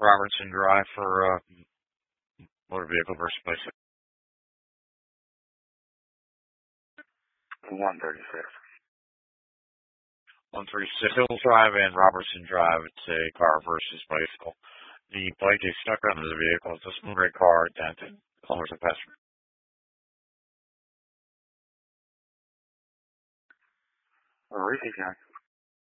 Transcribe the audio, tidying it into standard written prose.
Robertson Drive for motor vehicle versus bicycle. 136. 136 Hill Drive and Robertson Drive. It's a car versus bicycle. The bike is stuck under the vehicle. It's a small gray car dented. Colors of passenger. Repeat, John.